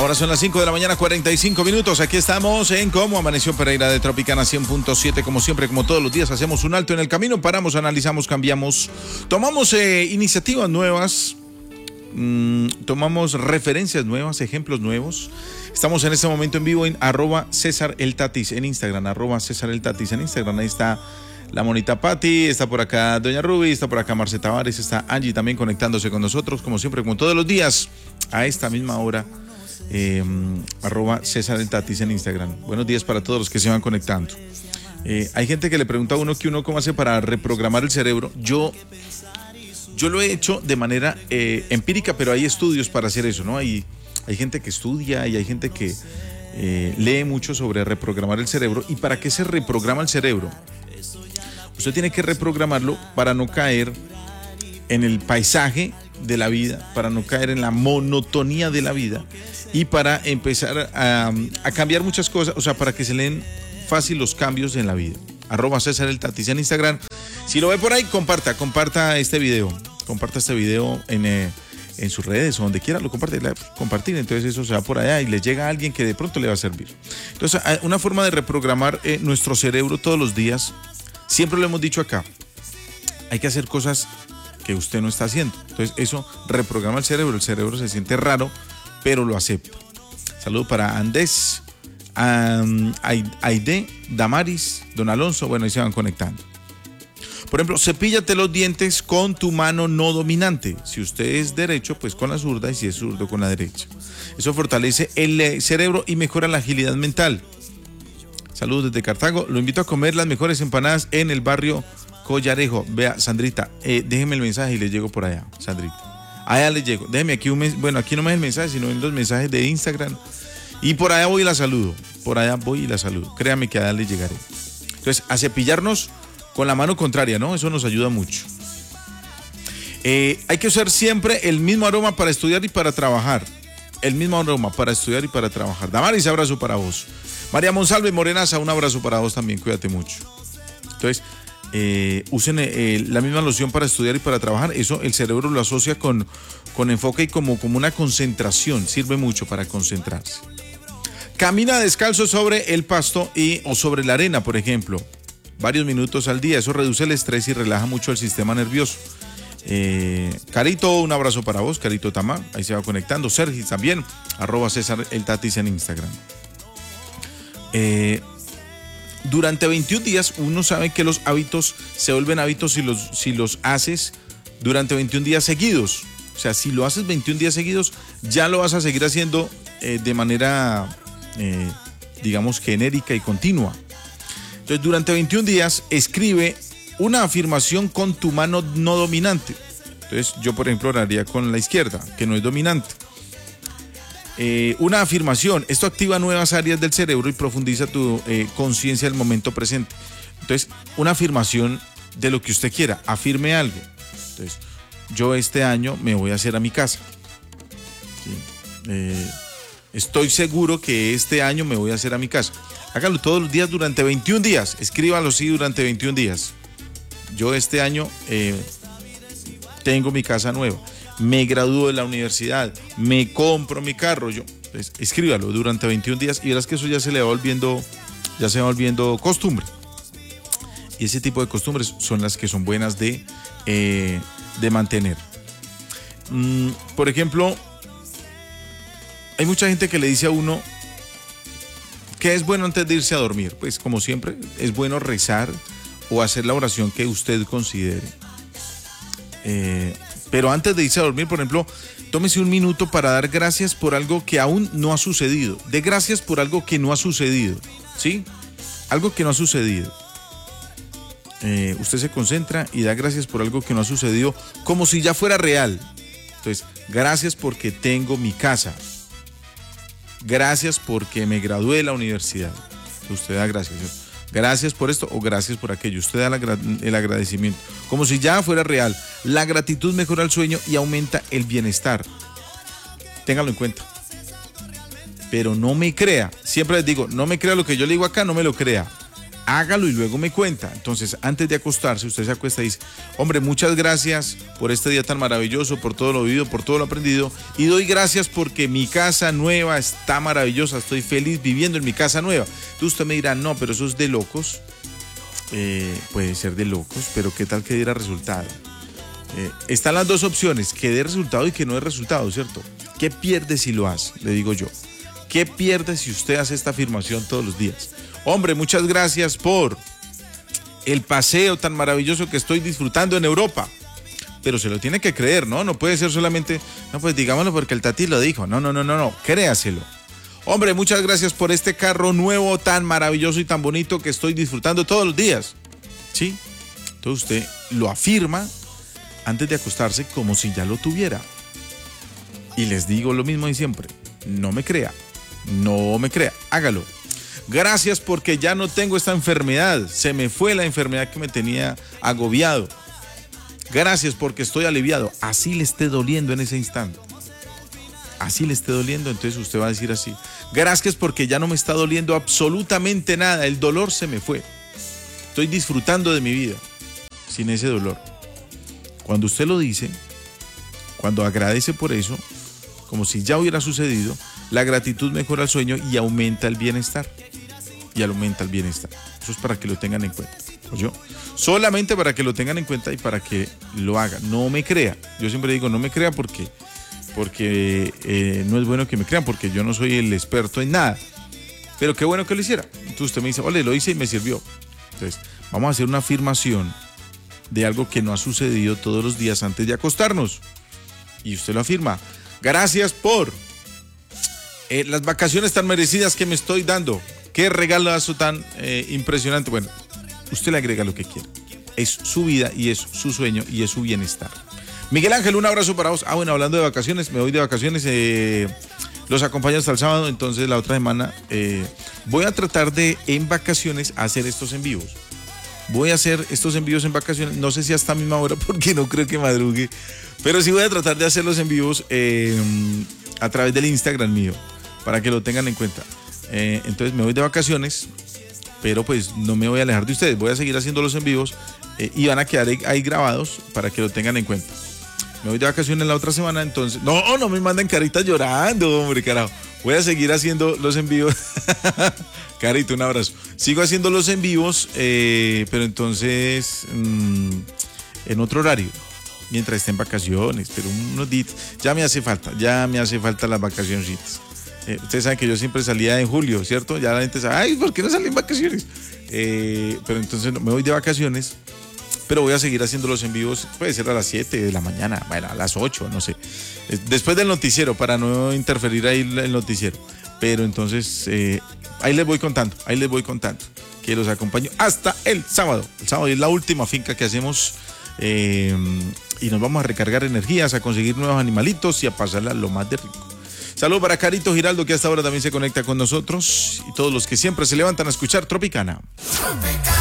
Ahora son las 5 de la mañana, 45 minutos. Aquí estamos en Cómo Amaneció Pereira de Tropicana 100.7. Como siempre, como todos los días, hacemos un alto en el camino, paramos, analizamos, cambiamos, tomamos iniciativas nuevas, tomamos referencias nuevas, ejemplos nuevos. Estamos en este momento en vivo en @CésarElTatis en Instagram, @CésarElTatis en Instagram. Ahí está la monita Patti, está por acá Doña Ruby, está por acá Marce Tavares, está Angie también conectándose con nosotros, como siempre, como todos los días, a esta misma hora. @CésarElTatis en Instagram. Buenos días para todos los que se van conectando. Hay gente que le pregunta a uno que uno cómo hace para reprogramar el cerebro. Yo lo he hecho de manera empírica, pero hay estudios para hacer eso, ¿no? Hay gente que estudia y hay gente que lee mucho sobre reprogramar el cerebro. ¿Y para qué se reprograma el cerebro? Usted tiene que reprogramarlo para no caer en el paisaje de la vida, para no caer en la monotonía de la vida y para empezar a cambiar muchas cosas, o sea, para que se leen fácil los cambios en la vida. @CésarElTatis en Instagram. Si lo ve por ahí, comparta este video. Comparta este video en sus redes o donde quiera, lo compartir. Entonces eso se va por allá y le llega a alguien que de pronto le va a servir. Entonces, una forma de reprogramar nuestro cerebro todos los días, siempre lo hemos dicho acá, hay que hacer cosas que usted no está haciendo. Entonces eso reprograma el cerebro se siente raro, pero lo acepta. Saludo para Andés, Aide, Damaris, Don Alonso, bueno, ahí se van conectando. Por ejemplo, cepíllate los dientes con tu mano no dominante. Si usted es derecho, pues con la zurda, y si es zurdo, con la derecha. Eso fortalece el cerebro y mejora la agilidad mental. Saludos desde Cartago. Lo invito a comer las mejores empanadas en el barrio Collarejo. Vea, Sandrita, déjeme el mensaje y le llego por allá, Sandrita. Allá le llego. Déjeme aquí bueno, aquí no me es el mensaje, sino en los mensajes de Instagram. Y por allá voy y la saludo. Créame que allá le llegaré. Entonces, a cepillarnos con la mano contraria, ¿no? Eso nos ayuda mucho. Hay que usar siempre el mismo aroma para estudiar y para trabajar. Damaris, abrazo para vos. María Monsalve Morenaza, un abrazo para vos también, cuídate mucho. Entonces, usen la misma loción para estudiar y para trabajar. Eso el cerebro lo asocia con enfoque y como una concentración. Sirve mucho para concentrarse. Camina descalzo sobre el pasto o sobre la arena, por ejemplo, varios minutos al día. Eso reduce el estrés y relaja mucho el sistema nervioso. Carito, un abrazo para vos. Carito Tamá, ahí se va conectando. Sergi también, @CésarElTatis en Instagram. Durante 21 días uno sabe que los hábitos se vuelven hábitos si los haces durante 21 días seguidos. O sea, si lo haces 21 días seguidos, ya lo vas a seguir haciendo de manera, digamos, genérica y continua. Entonces, durante 21 días, escribe una afirmación con tu mano no dominante. Entonces, yo, por ejemplo, oraría con la izquierda, que no es dominante. Una afirmación, esto activa nuevas áreas del cerebro y profundiza tu conciencia del momento presente. Entonces, una afirmación de lo que usted quiera, afirme algo. Entonces, yo este año me voy a hacer a mi casa. ¿Sí? Estoy seguro que este año me voy a hacer a mi casa. Hágalo todos los días durante 21 días, escríbalo así durante 21 días. Yo este año tengo mi casa nueva. Me gradúo de la universidad, me compro mi carro, pues, escríbalo durante 21 días y verás que eso ya se va volviendo costumbre. Y ese tipo de costumbres son las que son buenas de mantener. Por ejemplo, hay mucha gente que le dice a uno que es bueno antes de irse a dormir. Pues como siempre, es bueno rezar o hacer la oración que usted considere. Pero antes de irse a dormir, por ejemplo, tómese un minuto para dar gracias por algo que aún no ha sucedido. Dé gracias por algo que no ha sucedido, ¿sí? Algo que no ha sucedido. Usted se concentra y da gracias por algo que no ha sucedido como si ya fuera real. Entonces, gracias porque tengo mi casa. Gracias porque me gradué de la universidad. Usted da gracias, ¿sí? Gracias por esto o gracias por aquello. Usted da el agradecimiento como si ya fuera real. La gratitud mejora el sueño y aumenta el bienestar. Téngalo en cuenta. Pero no me crea. Siempre les digo, no me crea lo que yo le digo acá, no me lo crea. hágalo y luego me cuenta. Entonces, antes de acostarse, usted se acuesta y dice, hombre, muchas gracias por este día tan maravilloso, por todo lo vivido, por todo lo aprendido, y doy gracias porque mi casa nueva está maravillosa, estoy feliz viviendo en mi casa nueva. Entonces usted me dirá, no, pero eso es de locos. Puede ser de locos, pero ¿qué tal que diera resultado? Están las dos opciones, que dé resultado y que no dé resultado, ¿cierto? ¿Qué pierde si lo hace? Le digo yo. ¿Qué pierde si usted hace esta afirmación todos los días? Hombre, muchas gracias por el paseo tan maravilloso que estoy disfrutando en Europa. Pero se lo tiene que creer, ¿no? No puede ser solamente, no, pues digámoslo porque el Tati lo dijo. No, créaselo. Hombre, muchas gracias por este carro nuevo tan maravilloso y tan bonito que estoy disfrutando todos los días. ¿Sí? Entonces usted lo afirma antes de acostarse como si ya lo tuviera. Y les digo lo mismo de siempre. No me crea, hágalo. Gracias porque ya no tengo esta enfermedad. Se me fue la enfermedad que me tenía agobiado. Gracias porque estoy aliviado. Así le esté doliendo en ese instante. Así le esté doliendo, entonces usted va a decir así. Gracias porque ya no me está doliendo absolutamente nada. El dolor se me fue. Estoy disfrutando de mi vida sin ese dolor. Cuando usted lo dice, cuando agradece por eso, como si ya hubiera sucedido, la gratitud mejora el sueño y aumenta el bienestar. Eso es para que lo tengan en cuenta. ¿Oyó? Solamente para que lo tengan en cuenta y para que lo hagan. No me crea. Yo siempre digo, no me crea porque no es bueno que me crean, porque yo no soy el experto en nada. Pero qué bueno que lo hiciera. Entonces usted me dice, ole, lo hice y me sirvió. Entonces, vamos a hacer una afirmación de algo que no ha sucedido todos los días antes de acostarnos. Y usted lo afirma. Gracias por las vacaciones tan merecidas que me estoy dando. Qué regalazo tan impresionante. Bueno, usted le agrega lo que quiera. Es su vida y es su sueño y es su bienestar. Miguel Ángel, un abrazo para vos. Bueno, hablando de vacaciones, me voy de vacaciones. Los acompaño hasta el sábado, entonces la otra semana voy a tratar de en vacaciones hacer estos en vivos. Voy a hacer estos envíos en vacaciones, no sé si hasta misma hora porque no creo que madrugue, pero sí voy a tratar de hacer los envíos a través del Instagram mío, para que lo tengan en cuenta. Entonces me voy de vacaciones, pero pues no me voy a alejar de ustedes, voy a seguir haciendo los envíos y van a quedar ahí grabados para que lo tengan en cuenta. Me voy de vacaciones la otra semana, entonces... No me manden caritas llorando, hombre, carajo. Voy a seguir haciendo los envíos. Carito, un abrazo. Sigo haciendo los envíos, pero entonces en otro horario, mientras esté en vacaciones, pero unos días. Ya me hace falta las vacacioncitas. Ustedes saben que yo siempre salía en julio, ¿cierto? Ya la gente sabe, ay, ¿por qué no salí en vacaciones? Pero entonces me voy de vacaciones. Pero voy a seguir haciendo los envíos, puede ser a las 7 de la mañana, bueno, a las 8, no sé. Después del noticiero, para no interferir ahí el noticiero. Pero entonces, ahí les voy contando, que los acompaño hasta el sábado. El sábado es la última finca que hacemos y nos vamos a recargar energías, a conseguir nuevos animalitos y a pasarla lo más de rico. Saludos para Carito Giraldo, que hasta ahora también se conecta con nosotros, y todos los que siempre se levantan a escuchar Tropicana.